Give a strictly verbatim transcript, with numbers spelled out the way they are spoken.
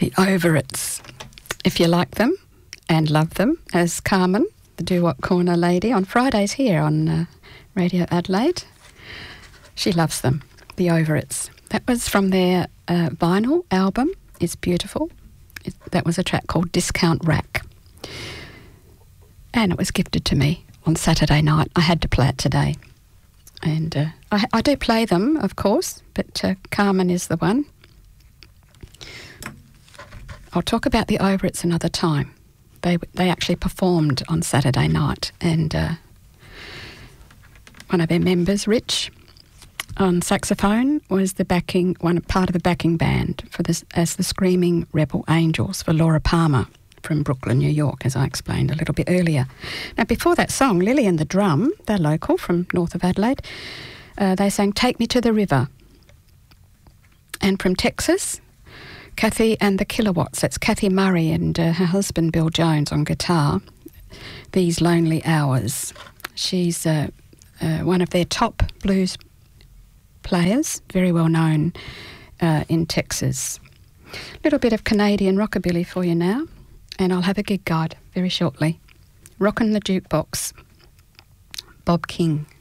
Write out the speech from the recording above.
The Overits. If you like them and love them, as Carmen, the Do-What Corner lady, on Fridays here on uh, Radio Adelaide, she loves them, The Overits. That was from their uh, vinyl album, It's Beautiful. It, that was a track called Discount Rack. And it was gifted to me on Saturday night. I had to play it today. And uh, I, I do play them, of course, but uh, Carmen is the one. I'll talk about the Overits another time. They they actually performed on Saturday night, and uh, one of their members, Rich, on saxophone, was the backing one part of the backing band for this as the Screaming Rebel Angels for Laura Palmer from Brooklyn, New York, as I explained a little bit earlier. Now, before that song, Lily and the Drum, they're local from north of Adelaide, uh, they sang Take Me to the River. And from Texas, Kathy and the Kilowatts, that's Kathy Murray and uh, her husband Bill Jones on guitar, These Lonely Hours. She's uh, uh, one of their top blues players, very well known uh, in Texas. A little bit of Canadian rockabilly for you now, and I'll have a gig guide very shortly. Rockin' the Jukebox, Bob King.